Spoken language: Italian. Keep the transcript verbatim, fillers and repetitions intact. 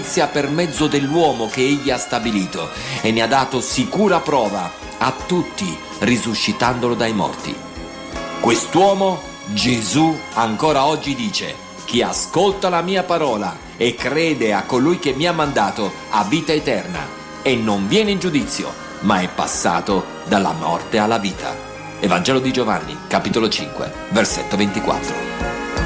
giustizia per mezzo dell'uomo che egli ha stabilito e ne ha dato sicura prova a tutti, risuscitandolo dai morti. Quest'uomo, Gesù, ancora oggi dice: chi ascolta la mia parola e crede a colui che mi ha mandato ha vita eterna e non viene in giudizio, ma è passato dalla morte alla vita. Evangelo di Giovanni, capitolo cinque, versetto ventiquattro.